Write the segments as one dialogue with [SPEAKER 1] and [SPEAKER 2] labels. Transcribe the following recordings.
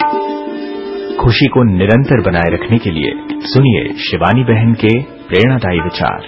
[SPEAKER 1] खुशी को निरंतर बनाए रखने के लिए सुनिए शिवानी बहन के प्रेरणादायी विचार।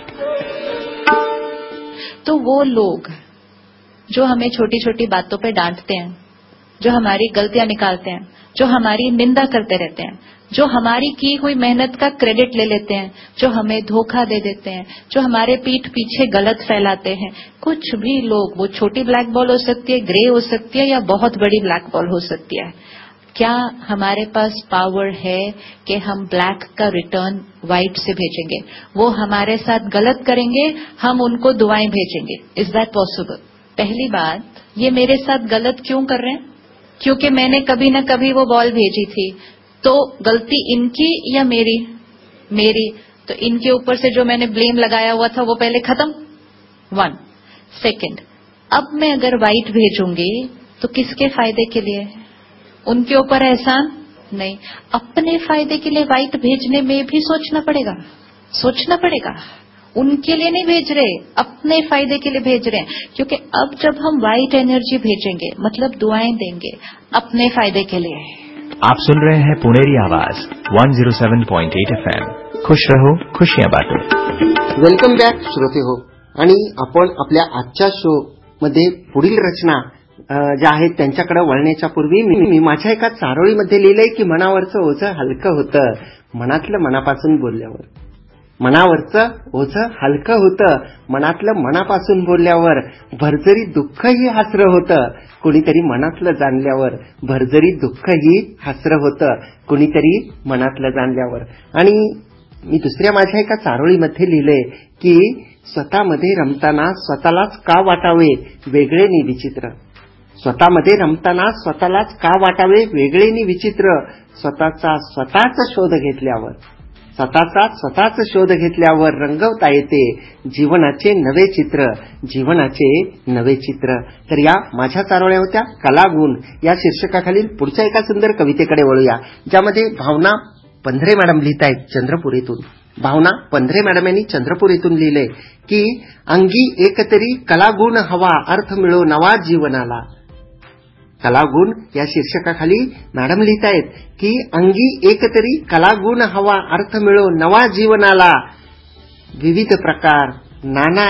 [SPEAKER 2] तो वो लोग जो हमें छोटी छोटी बातों पे डांटते हैं, जो हमारी गलतियां निकालते हैं, जो हमारी निंदा करते रहते हैं, जो हमारी की हुई मेहनत का क्रेडिट ले लेते हैं, जो हमें धोखा दे देते हैं, जो हमारे पीठ पीछे गलत फैलाते हैं, कुछ भी लोग, वो छोटी ब्लैक बॉल हो सकती है, ग्रे हो सकती है, या बहुत बड़ी ब्लैक बॉल हो सकती है, क्या हमारे पास पावर है कि हम ब्लैक का रिटर्न व्हाइट से भेजेंगे? वो हमारे साथ गलत करेंगे, हम उनको दुआएं भेजेंगे। Is that possible? पहली बात, ये मेरे साथ गलत क्यों कर रहे हैं? क्योंकि मैंने कभी न कभी वो बॉल भेजी थी। तो गलती इनकी या मेरी? मेरी। तो इनके ऊपर से जो मैंने ब्लेम लगाया हुआ था वो पहले खत्म। 1 सेकेंड, अब मैं अगर व्हाइट भेजूंगी तो किसके फायदे के लिए? उनके ऊपर एहसान नहीं, अपने फायदे के लिए व्हाइट भेजने में भी सोचना पड़ेगा। उनके लिए नहीं भेज रहे, अपने फायदे के लिए भेज रहे हैं। क्योंकि अब जब हम व्हाइट एनर्जी भेजेंगे मतलब दुआएं देंगे अपने फायदे के लिए।
[SPEAKER 1] आप सुन रहे हैं पुणेरी आवाज 107.8 FM। खुश रहो, खुशियां बांटो।
[SPEAKER 3] वेलकम बॅक श्रोते हो। आणि आपण आपल्या आजच्या शो मध्ये पुढील रचना ज्या आहेत त्यांच्याकडे वळण्याच्या पूर्वी मी माझ्या एका चारोळीमध्ये लिहिलंय की मनावरचं ओझं हलकं होतं मनातलं मनापासून बोलल्यावर. मनावरचं ओझं हलकं होतं मनातलं मनापासून बोलल्यावर. भरजरी दुःखही हसरं होतं कुणीतरी मनातलं जाणल्यावर. भरजरी दुःखही हसरं होतं कुणीतरी मनातलं जाणल्यावर. आणि मी दुसऱ्या माझ्या एका चारोळीमध्ये लिहिलंय की स्वतःमध्ये रमताना स्वतःलाच का वाटावे वेगळे नि विचित्र. स्वतःमध्ये रमताना स्वतःलाच का वाटावे वेगळे नि विचित्र. स्वतःचा शोध घेतल्यावर रंगवता येते जीवनाचे नवे चित्र. तर या माझ्या चारोळ्या होत्या कलागुण या शीर्षकाखालील पुढच्या एका सुंदर कवितेकडे वळूया, ज्यामध्ये भावना पंधरे मॅडम लिहित आहेत चंद्रपूर येथून. भावना पंधरे मॅडम यांनी चंद्रपूर येथून लिहिलंय की अंगी एकतरी कलागुण हवा अर्थ मिळो नवा जीवनाला. कलागुण या शीर्षकाखाली मॅडम लिहित आहेत की अंगी एकतरी कलागुण हवा अर्थ मिळो नवा जीवनाला. विविध प्रकार नाना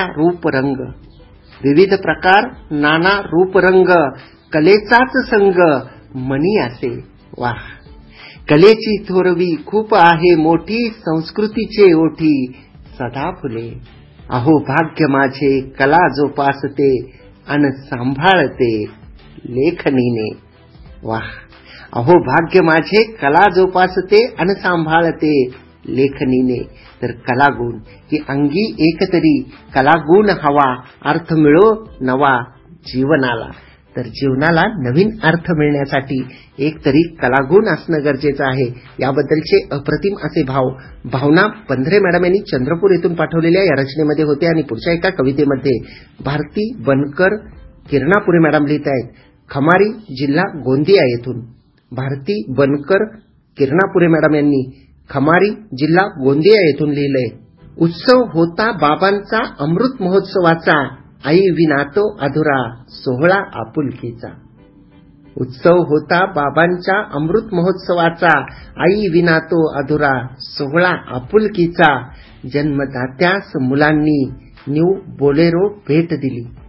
[SPEAKER 3] रूप रंग कलेचाच संग मनी असे. वाह, कलेची थोरवी खूप आहे मोठी संस्कृतीचे ओठी सदा फुले. अहो भाग्य माझे कला जोपासते अन सांभाळते लेखनीने. वाह, अहो भाग्य माझे कला जोपासते अन सांभाळते लेखनीने. तर कलागुण की अंगी एकतरी कलागुण हवा अर्थ मिळो नवा जीवनाला. तर जीवनाला नवीन अर्थ मिळण्यासाठी एकतरी कलागुण असणं गरजेचं आहे. याबद्दलचे अप्रतिम असे भाव भावना पंधरे मॅडम यांनी चंद्रपूर येथून पाठवलेल्या या रचनेमध्ये होते. आणि पुढच्या एका कवितेमध्ये भारती बनकर किरणापुरे मॅडम लिहित आहेत खमारी जिल्हा गोंदिया येथून. भारती बनकर किरणापुरे मॅडम यांनी खमारी जिल्हा गोंदिया येथून लिहिलंय. उत्सव होता बाबांचा अमृत महोत्सवाचा आई विना तो अधुरा सोहळा आपुलकीचा. उत्सव होता बाबांच्या अमृत महोत्सवाचा आई विना तो अधुरा सोहळा आपुलकीचा. जन्मदात्यास मुलांनी न्यू बोलेरो भेट दिली.